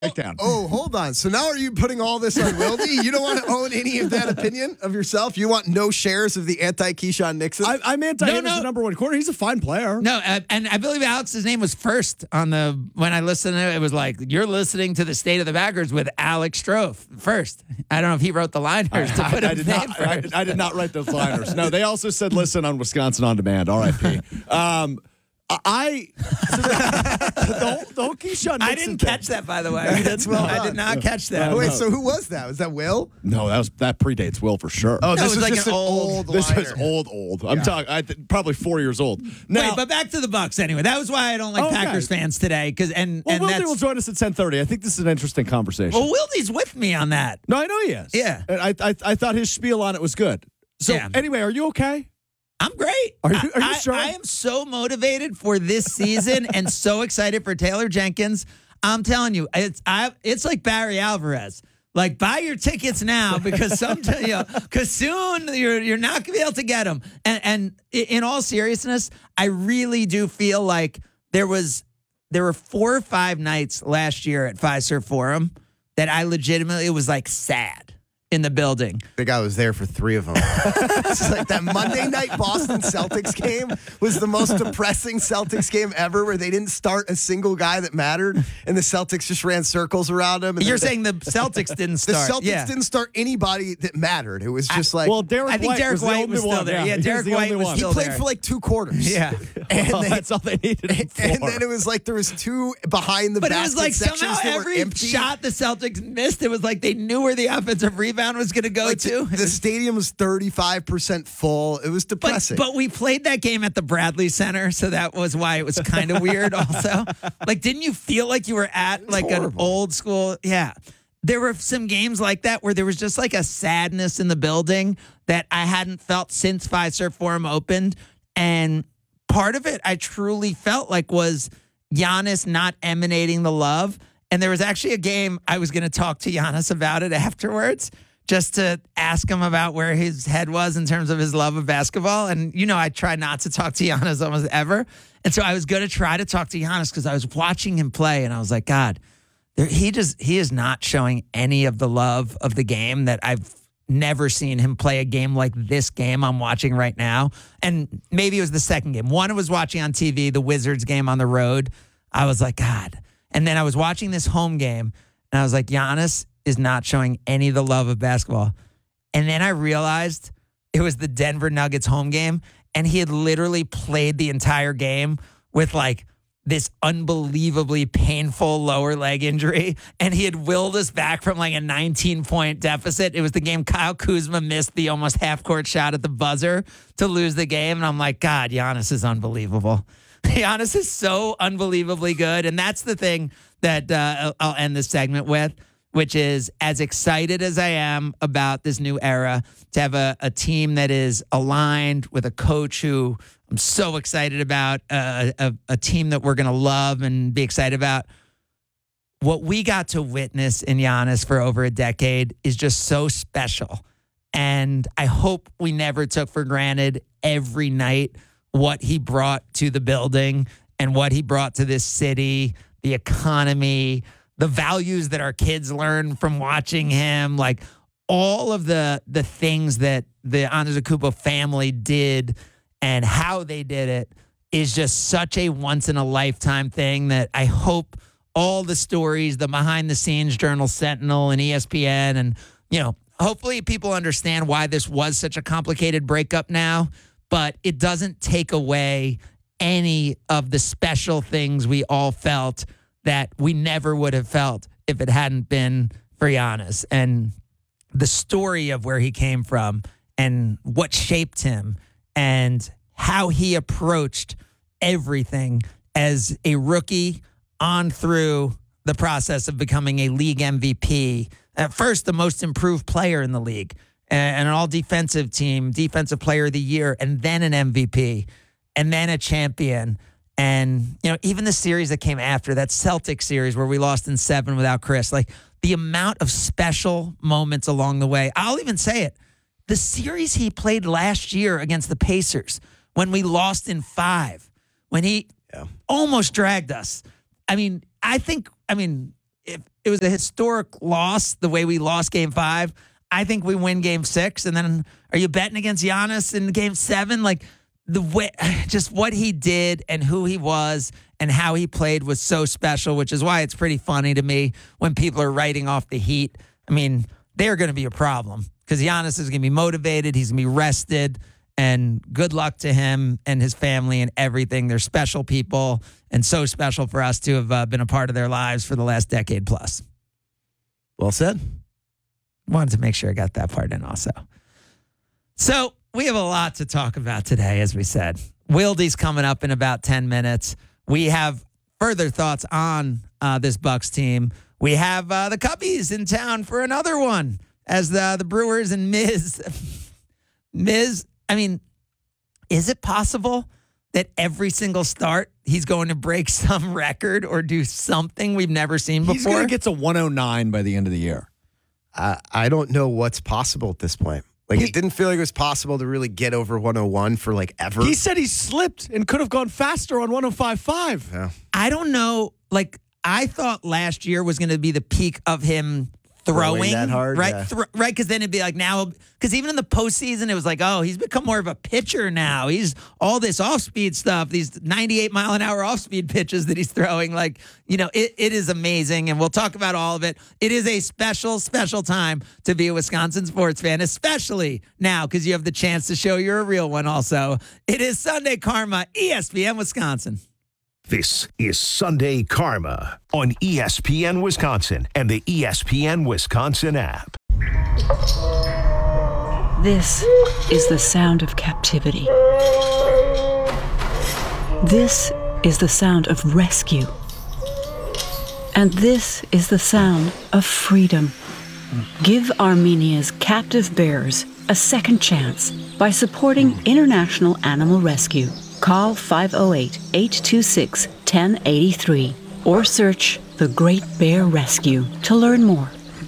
Breakdown. Oh, hold on. So now are you putting all this on Wildy? You don't want to own any of that opinion of yourself? You want no shares of the anti-Keyshawn Nixon? I'm anti him as the number one corner. He's a fine player. No, and I believe Alex's name was first on when I listened to it. It was like, you're listening to the State of the Backers with Alex Strofe first. I don't know if he wrote the liners to put his name first. I did not write those liners. No, they also said listen on Wisconsin On Demand. R.I.P. The whole Keyshawn Nixon I didn't catch that, by the way. I did not catch that. Wait, so who was that? Was that Will? No, that predates Will for sure. Oh, this was was like just an an old old This liner. was old. I'm talking probably 4 years old. Now, Wait, but back to the Bucks anyway. That was why I don't like Okay. Packers fans today. Wildy will join us at 10:30. I think this is an interesting conversation. Well, Wildy's with me on that. No, I know he is. Yeah. And I thought his spiel on it was good. So Yeah. anyway, are you okay? I'm great. Are you sure? I am so motivated for this season and so excited for Taylor Jenkins. I'm telling you, it's like Barry Alvarez. Like, buy your tickets now because soon you're not going to be able to get them. And in all seriousness, I really do feel like there were 4 or 5 nights last year at Fiserv Forum that I legitimately was like sad in the building. I think I was there for 3 of them. It's like that Monday night Boston Celtics game was the most depressing Celtics game ever, where they didn't start a single guy that mattered, and the Celtics just ran circles around him. And You're saying the Celtics didn't the start. Celtics didn't start anybody that mattered. It was just like, Derek I think White Derek was the White only was still one. there. Yeah, he Derek was the White only was one. he still played there. for like 2 quarters. Yeah. And Well, that's all they needed him for. and then it was like there was 2 behind the But it basket was like sections somehow that were every empty. shot the Celtics missed, it was like they knew where the offensive rebound was going to go Like to. the stadium was 35% full. It was depressing. But we played that game at the Bradley Center, so that was why it was kind of weird also. Like, didn't you feel like you were at like an horrible. old school? Yeah. There were some games like that where there was just like a sadness in the building that I hadn't felt since Fiserv Forum opened. And part of it I truly felt like was Giannis not emanating the love. And there was actually a game I was going to talk to Giannis about it afterwards, just to ask him about where his head was in terms of his love of basketball. And, I try not to talk to Giannis almost ever. And so I was going to try to talk to Giannis because I was watching him play and I was like, God, he is not showing any of the love of the game that I've never seen him play a game like this game I'm watching right now. And maybe it was the second game. One I was watching on TV, the Wizards game on the road. I was like, God. And then I was watching this home game and I was like, Giannis is not showing any of the love of basketball. And then I realized it was the Denver Nuggets home game, and he had literally played the entire game with like this unbelievably painful lower leg injury, and he had willed us back from like a 19-point deficit. It was the game Kyle Kuzma missed the almost half-court shot at the buzzer to lose the game, and I'm like, God, Giannis is unbelievable. Giannis is so unbelievably good, and that's the thing that I'll end this segment with, which is, as excited as I am about this new era, to have a team that is aligned with a coach who I'm so excited about, a team that we're going to love and be excited about. What we got to witness in Giannis for over a decade is just so special. And I hope we never took for granted every night what he brought to the building and what he brought to this city, the economy, the values that our kids learn from watching him, like all of the things that the Antetokounmpo family did and how they did it is just such a once-in-a-lifetime thing that I hope all the stories, the behind-the-scenes Journal Sentinel and ESPN, and, hopefully people understand why this was such a complicated breakup now, but it doesn't take away any of the special things we all felt that we never would have felt if it hadn't been for Giannis. And the story of where he came from and what shaped him and how he approached everything as a rookie on through the process of becoming a league MVP. At first, the most improved player in the league and an all-defensive team, defensive player of the year, and then an MVP, and then a champion. And, even the series that came after, that Celtics series where we lost in 7 without Chris, like the amount of special moments along the way. I'll even say it. The series he played last year against the Pacers when we lost in 5, when he almost dragged us. if it was a historic loss, the way we lost Game 5, I think we win Game 6. And then are you betting against Giannis in Game 7? Like the way, just what he did and who he was and how he played was so special, which is why it's pretty funny to me when people are writing off the Heat. I mean, they're going to be a problem because Giannis is going to be motivated. He's going to be rested. And good luck to him and his family and everything. They're special people and so special for us to have been a part of their lives for the last decade plus. Well said. Wanted to make sure I got that part in also. So we have a lot to talk about today, as we said. Wildy's coming up in about 10 minutes. We have further thoughts on this Bucks team. We have the Cubbies in town for another one as the Brewers and Miz. I mean, is it possible that every single start he's going to break some record or do something we've never seen before? He's going to get to 109 by the end of the year. I don't know what's possible at this point. Like, it didn't feel like it was possible to really get over 101 for, like, ever. He said he slipped and could have gone faster on 105.5. Yeah. I don't know. Like, I thought last year was going to be the peak of him throwing that hard, right? yeah. Right, because then it'd be like now, because even in the postseason, it was like, oh, he's become more of a pitcher now. He's all this off-speed stuff, these 98-mile-an-hour off-speed pitches that he's throwing. Like, you know, it is amazing, and we'll talk about all of it. It is a special, special time to be a Wisconsin sports fan, especially now because you have the chance to show you're a real one also. It is Sunday Karma, ESPN Wisconsin. This is Sunday Karma on ESPN Wisconsin and the ESPN Wisconsin app. This is the sound of captivity. This is the sound of rescue. And this is the sound of freedom. Give Armenia's captive bears a second chance by supporting International Animal Rescue. Call 508-826-1083 or search The Great Bear Rescue to learn more.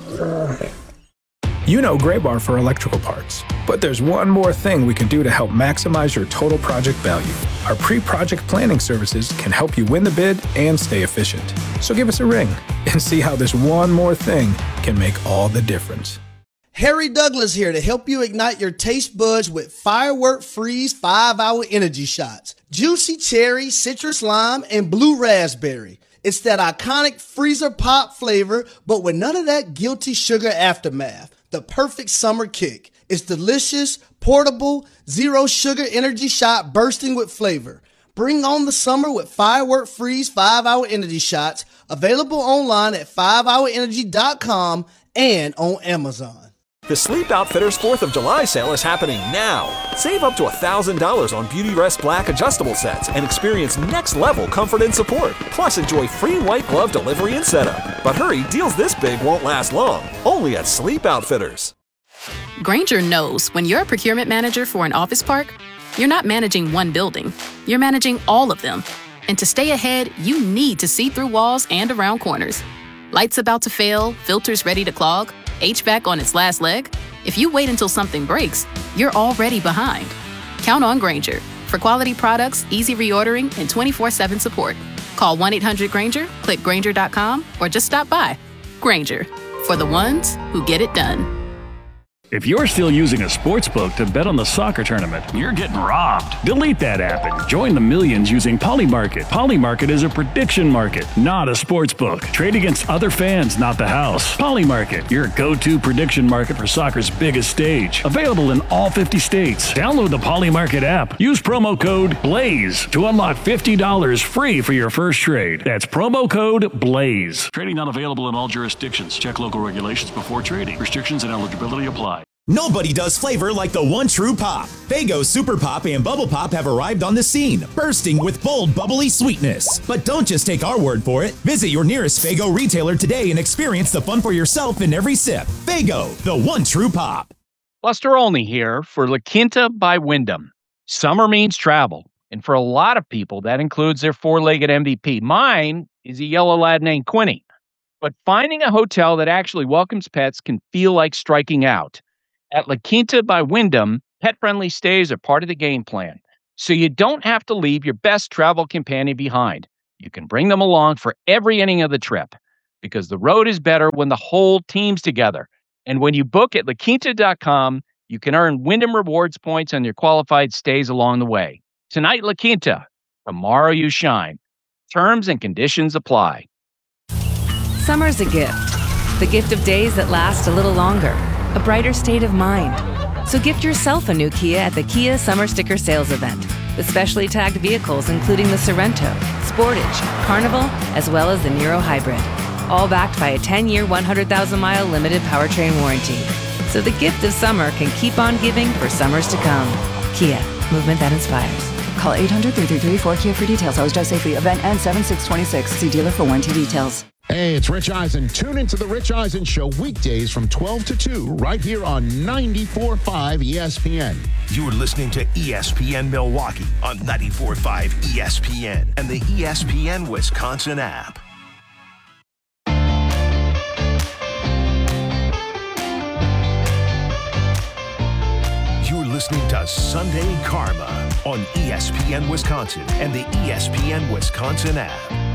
You know Graybar for electrical parts, but there's one more thing we can do to help maximize your total project value. Our pre-project planning services can help you win the bid and stay efficient. So give us a ring and see how this one more thing can make all the difference. Harry Douglas here to help you ignite your taste buds with Firework Freeze 5-Hour Energy Shots. Juicy cherry, citrus lime, and blue raspberry. It's that iconic freezer pop flavor, but with none of that guilty sugar aftermath. The perfect summer kick. It's delicious, portable, zero sugar energy shot bursting with flavor. Bring on the summer with Firework Freeze 5-Hour Energy Shots. Available online at 5hourenergy.com and on Amazon. The Sleep Outfitters 4th of July sale is happening now. Save up to $1,000 on Beautyrest Black adjustable sets and experience next-level comfort and support. Plus, enjoy free white glove delivery and setup. But hurry, deals this big won't last long. Only at Sleep Outfitters. Grainger knows when you're a procurement manager for an office park, you're not managing one building. You're managing all of them. And to stay ahead, you need to see through walls and around corners. Lights about to fail, filters ready to clog, HVAC on its last leg? If you wait until something breaks, you're already behind. Count on Grainger for quality products, easy reordering, and 24/7 support. Call 1-800-GRAINGER, click Grainger.com, or just stop by. Grainger, for the ones who get it done. If you're still using a sportsbook to bet on the soccer tournament, you're getting robbed. Delete that app and join the millions using Polymarket. Polymarket is a prediction market, not a sportsbook. Trade against other fans, not the house. Polymarket, your go-to prediction market for soccer's biggest stage. Available in all 50 states. Download the Polymarket app. Use promo code BLAZE to unlock $50 free for your first trade. That's promo code BLAZE. Trading not available in all jurisdictions. Check local regulations before trading. Restrictions and eligibility apply. Nobody does flavor like the one true pop. Faygo Super Pop and Bubble Pop have arrived on the scene, bursting with bold, bubbly sweetness. But don't just take our word for it. Visit your nearest Faygo retailer today and experience the fun for yourself in every sip. Faygo, the one true pop. Buster Olney here for La Quinta by Wyndham. Summer means travel, and for a lot of people, that includes their four-legged MVP. Mine is a yellow lad named Quinny. But finding a hotel that actually welcomes pets can feel like striking out. At La Quinta by Wyndham, pet-friendly stays are part of the game plan, so you don't have to leave your best travel companion behind. You can bring them along for every inning of the trip. because the road is better when the whole team's together. And when you book at LaQuinta.com, you can earn Wyndham Rewards points on your qualified stays along the way. Tonight, La Quinta. Tomorrow, you shine. Terms and conditions apply. Summer's a gift. The gift of days that last a little longer. A brighter state of mind. So gift yourself a new Kia at the Kia Summer Sticker Sales Event. With specially tagged vehicles including the Sorrento, Sportage, Carnival, as well as the Niro Hybrid. All backed by a 10-year, 100,000-mile limited powertrain warranty. So the gift of summer can keep on giving for summers to come. Kia, movement that inspires. Call 800-333-4KIA for details. Always drive safely. Event ends 7/6/26. See dealer for warranty details. Hey, it's Rich Eisen. Tune into the Rich Eisen Show weekdays from 12 to 2 right here on 94.5 ESPN. You're listening to ESPN Milwaukee on 94.5 ESPN and the ESPN Wisconsin app. You're listening to Sunday Karma on ESPN Wisconsin and the ESPN Wisconsin app.